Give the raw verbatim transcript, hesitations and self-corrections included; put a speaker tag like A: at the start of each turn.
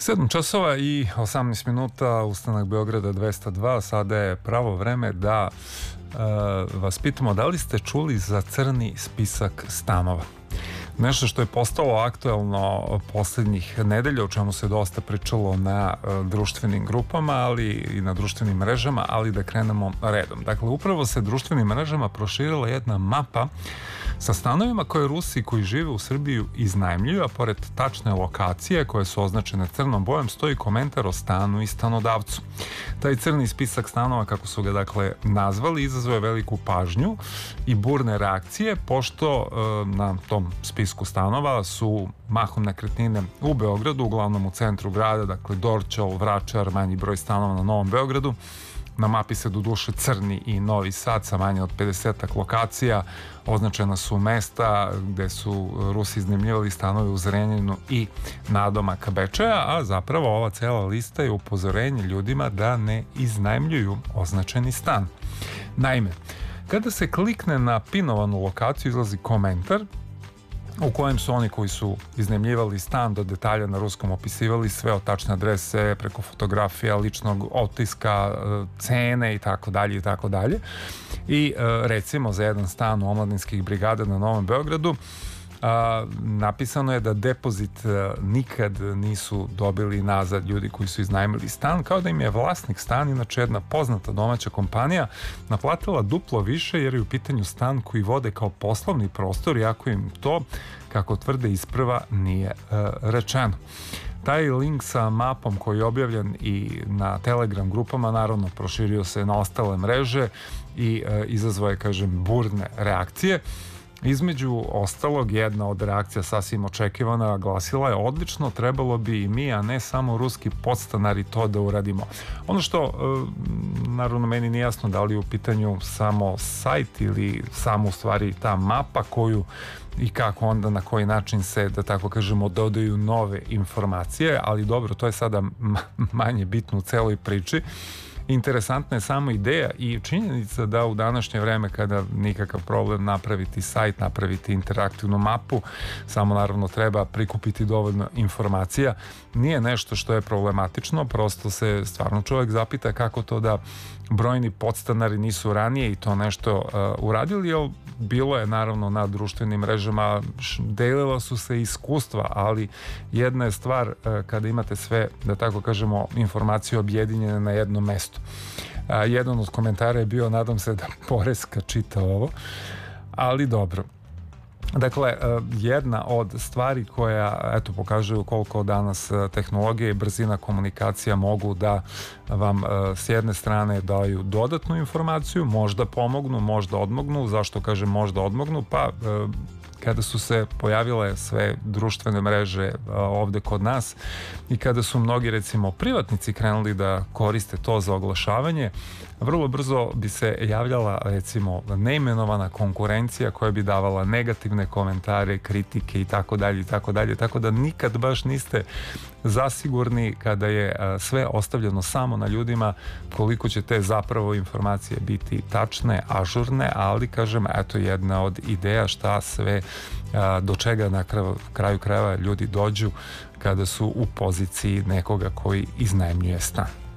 A: sedam časova i osamnaest minuta, Ustanak Beograda dvesta dva, sada je pravo vreme da uh, vas pitamo da li ste čuli za crni spisak stanova. Nešto što je postalo aktuelno poslednjih nedelja, o čemu se dosta pričalo na uh, društvenim grupama, ali i na društvenim mrežama, ali da krenemo redom. Dakle, upravo se društvenim mrežama proširila jedna mapa sa stanovima koje Rusi koji žive u Srbiji iznajmljuju, a pored tačne lokacije koje su označene crnom bojom stoji komentar o stanu i stanodavcu. Taj crni spisak stanova, kako su ga dakle nazvali, izazove veliku pažnju i burne reakcije, pošto e, na tom spisku stanova su mahom nekretnine u Beogradu, uglavnom u centru grada, dakle Dorćol, Vračar, manji broj stanova na Novom Beogradu. Na mapi se doduše crni i Novi Sad sa manje od pedesetak lokacija. Označena su mesta gde su Rusi iznajmljivali stanove u Zrenjaninu i nadomak Bečeja, a zapravo ova cela lista je upozorenje ljudima da ne iznajmljuju označeni stan. Naime, kada se klikne na pinovanu lokaciju izlazi komentar u kojem su oni koji su iznajmljivali stan do detalja na ruskom opisivali sve od tačne adrese preko fotografija, ličnog otiska, cene i tako dalje i tako dalje. I recimo za jedan stan u Omladinskih brigada na Novom Beogradu A, napisano je da depozit a, nikad nisu dobili nazad ljudi koji su iznajmili stan, kao da im je vlasnik stan, inače jedna poznata domaća kompanija, naplatila duplo više jer je u pitanju stan koji vode kao poslovni prostor, iako im to, kako tvrde isprva, nije a, rečeno. Taj link sa mapom koji je objavljen i na Telegram grupama naravno proširio se na ostale mreže i a, izazvao je, kažem, burne reakcije. Između ostalog, jedna od reakcija sasvim očekivana glasila je: odlično, trebalo bi i mi, a ne samo ruski podstanari to da uradimo. Ono što naravno meni nije jasno da li je u pitanju samo sajt ili samo u stvari ta mapa koju i kako onda na koji način se, da tako kažemo, dodaju nove informacije, ali dobro, to je sada manje bitno u celoj priči. Interesantna je samo ideja i činjenica da u današnje vreme kada nikakav problem napraviti sajt, napraviti interaktivnu mapu, samo naravno treba prikupiti dovoljno informacija, nije nešto što je problematično, prosto se stvarno čovjek zapita kako to da brojni podstanari nisu ranije i to nešto uh, uradili, jer bilo je naravno na društvenim mrežama, delila su se iskustva, ali jedna je stvar uh, kada imate sve, da tako kažemo, informacije objedinjene na jednom mestu. Uh, jedan od komentara je bio: nadam se da Poreska čita ovo, ali dobro. Dakle, jedna od stvari koja, eto, pokazuju koliko danas tehnologija i brzina komunikacija mogu da vam s jedne strane daju dodatnu informaciju, možda pomognu, možda odmognu. Zašto kažem možda odmognu? Pa kada su se pojavile sve društvene mreže ovde kod nas i kada su mnogi, recimo, privatnici krenuli da koriste to za oglašavanje, vrlo brzo bi se javljala, recimo, neimenovana konkurencija koja bi davala negativne komentare, kritike i tako dalje i tako dalje, tako da nikad baš niste zasigurni kada je sve ostavljeno samo na ljudima koliko će te zapravo informacije biti tačne, ažurne, ali kažem, eto jedna od ideja šta sve, do čega na kraju krajeva ljudi dođu kada su u poziciji nekoga koji iznajmljuje stan.